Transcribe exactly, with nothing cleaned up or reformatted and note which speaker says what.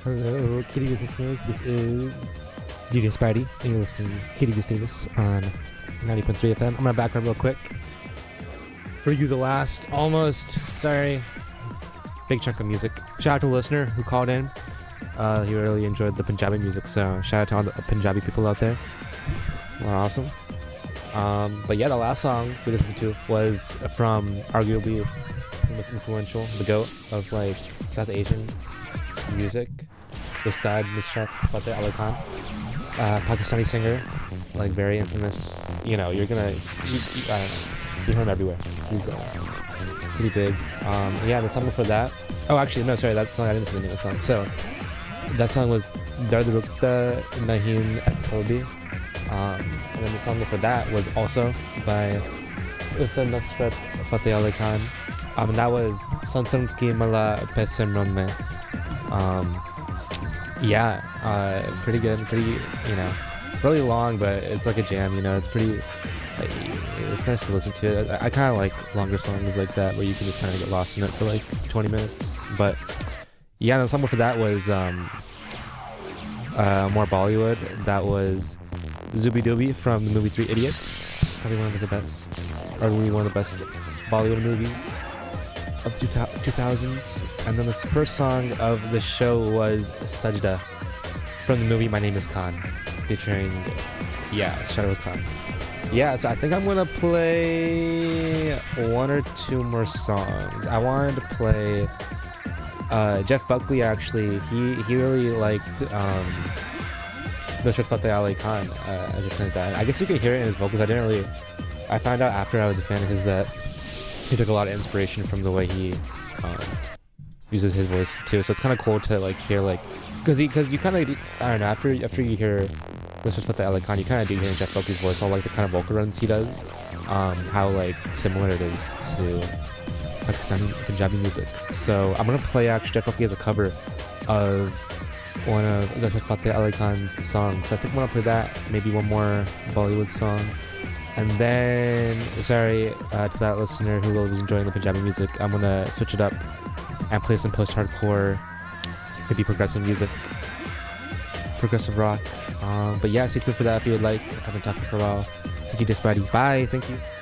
Speaker 1: Hello, Kitty Goose listeners. This is D J Spidey, and you're listening to Kitty Goose Davis on ninety point three F M. I'm gonna back up real quick for you. The last almost sorry, big chunk of music. Shout out to the listener who called in. Uh, he really enjoyed the Punjabi music, so shout out to all the Punjabi people out there. We're awesome. Um, but yeah, the last song we listened to was from arguably the most influential, the GOAT of like South Asian music, Ustad Nusrat Fateh Ali Khan, uh, Pakistani singer, like very infamous. You know, you're gonna, you, you, I don't know, you hear him everywhere. He's uh, pretty big. Um, yeah, the song before that. Oh, actually, no, sorry, that song I didn't say the name of the song. So that song was Dard Rukta Nahin Tobi. Um, and then the song before that was also by Ustad Nusrat Fateh Ali Khan. Um, and that was Sansan Ki Mala Pesimron Me. Um, yeah, uh, pretty good, pretty, you know, really long, but it's like a jam, you know, it's pretty, it's nice to listen to. I, I kind of like longer songs like that, where you can just kind of get lost in it for like twenty minutes, but yeah, the song before that was, um, uh, more Bollywood. That was Zubi Dooby from the movie Three Idiots, probably one of the best, arguably one of the best Bollywood movies of two thousands. And then the first song of the show was Sajda from the movie My Name is Khan, featuring, yeah, Shah Rukh Khan. Yeah, so I think I'm gonna play one or two more songs. I wanted to play uh, Jeff Buckley. Actually, he he really liked um, Nusrat Fateh Ali Khan, uh, as it turns out. I guess you can hear it in his vocals. I didn't really. I found out after I was a fan of his that he took a lot of inspiration from the way he um, uses his voice too. So it's kind of cool to like hear like, cause he, cause you kind of, I don't know, after after you hear Nusrat Fateh Ali Khan, you kind of do hear Jeff Buckley's voice, all like the kind of vocal runs he does, um, how like similar it is to Pakistani Punjabi music. So I'm gonna play actually Jeff Buckley as a cover of one of Nusrat Fateh Ali Khan's songs. So I think I'm gonna play that, maybe one more Bollywood song. And then, sorry uh, to that listener who was enjoying the Punjabi music, I'm gonna switch it up and play some post-hardcore, maybe progressive music, progressive rock. Um, but yeah, stay tuned for that if you would like. I've been talking for a while. This is D J Spidey. Bye. Thank you.